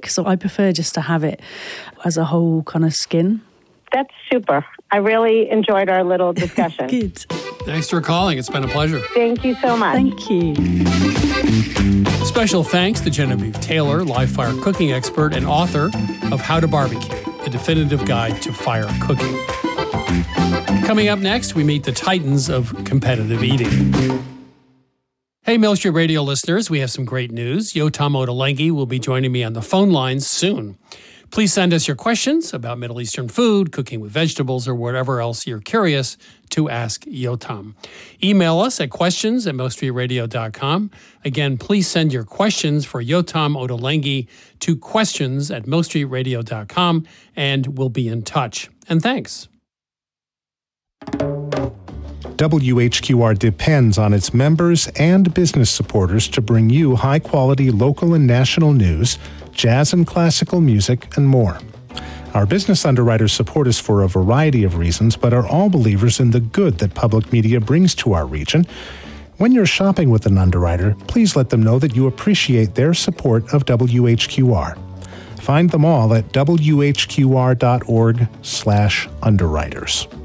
thick, so I prefer just to have it as a whole kind of skin. That's super. I really enjoyed our little discussion. Good. Thanks for calling. It's been a pleasure. Thank you so much. Thank you. Special thanks to Genevieve Taylor, live fire cooking expert and author of How to Barbecue, the definitive guide to fire cooking. Coming up next, we meet the titans of competitive eating. Hey, Mill Street Radio listeners, we have some great news. Yotam Ottolenghi will be joining me on the phone lines soon. Please send us your questions about Middle Eastern food, cooking with vegetables, or whatever else you're curious to ask Yotam. Email us at questions@millstreetradio.com. Again, please send your questions for Yotam Ottolenghi to questions@millstreetradio.com, and we'll be in touch. And thanks. WHQR depends on its members and business supporters to bring you high-quality local and national news, jazz and classical music, and more. Our business underwriters support us for a variety of reasons, but are all believers in the good that public media brings to our region. When you're shopping with an underwriter, please let them know that you appreciate their support of WHQR. Find them all at whqr.org/underwriters.